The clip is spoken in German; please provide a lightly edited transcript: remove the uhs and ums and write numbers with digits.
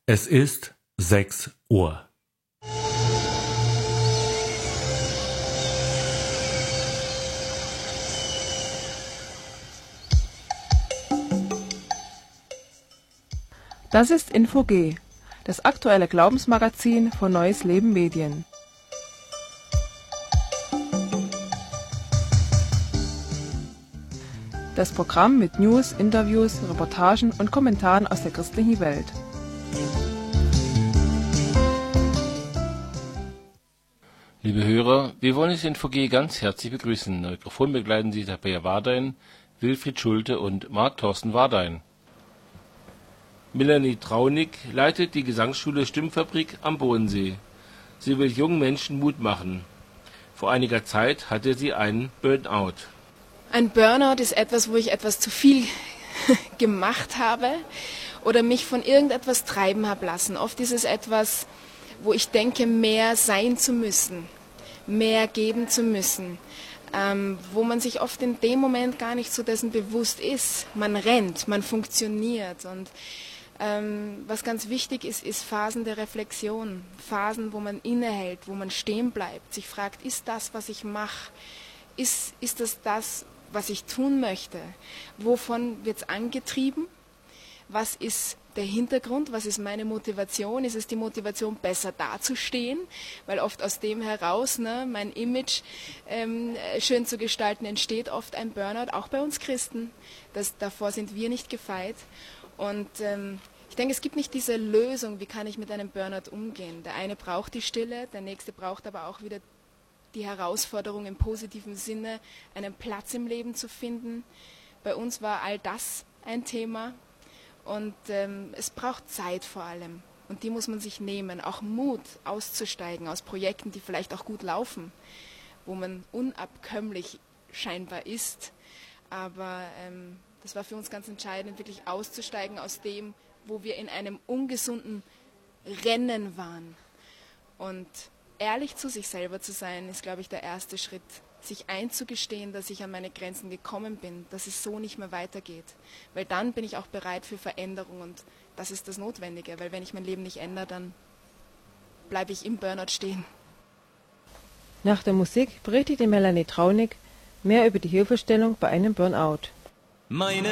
Es ist 6 Uhr. Das ist Info-G, das aktuelle Glaubensmagazin von Neues Leben Medien. Das Programm mit News, Interviews, Reportagen und Kommentaren aus der christlichen Welt. Liebe Hörer, wir wollen das Info-G ganz herzlich begrüßen. Am Mikrofon begleiten Sie Tabea Wardein, Wilfried Schulte und Marc Thorsten Wardein. Melanie Traunig leitet die Gesangsschule Stimmfabrik am Bodensee. Sie will jungen Menschen Mut machen. Vor einiger Zeit hatte sie einen Burnout. Ein Burnout ist etwas, wo ich etwas zu viel gemacht habe oder mich von irgendetwas treiben habe lassen. Oft ist es etwas, wo ich denke, mehr sein zu müssen, mehr geben zu müssen, wo man sich oft in dem Moment gar nicht so dessen bewusst ist. Man rennt, man funktioniert und was ganz wichtig ist, ist Phasen der Reflexion, Phasen, wo man innehält, wo man stehen bleibt, sich fragt, ist das, was ich mache, ist das, was ich tun möchte? Wovon wird es angetrieben? Was ist der Hintergrund? Was ist meine Motivation? Ist es die Motivation, besser dazustehen? Weil oft aus dem heraus, mein Image schön zu gestalten, entsteht oft ein Burnout, auch bei uns Christen. Davor sind wir nicht gefeit. Und ich denke, es gibt nicht diese Lösung, wie kann ich mit einem Burnout umgehen. Der eine braucht die Stille, der nächste braucht aber auch wieder die Herausforderung im positiven Sinne, einen Platz im Leben zu finden. Bei uns war all das ein Thema und es braucht Zeit vor allem und die muss man sich nehmen, auch Mut auszusteigen aus Projekten, die vielleicht auch gut laufen, wo man unabkömmlich scheinbar ist, aber das war für uns ganz entscheidend, wirklich auszusteigen aus dem, wo wir in einem ungesunden Rennen waren und ehrlich zu sich selber zu sein, ist, glaube ich, der erste Schritt. Sich einzugestehen, dass ich an meine Grenzen gekommen bin, dass es so nicht mehr weitergeht. Weil dann bin ich auch bereit für Veränderung und das ist das Notwendige. Weil wenn ich mein Leben nicht ändere, dann bleibe ich im Burnout stehen. Nach der Musik berichtet Melanie Traunig mehr über die Hilfestellung bei einem Burnout. Meine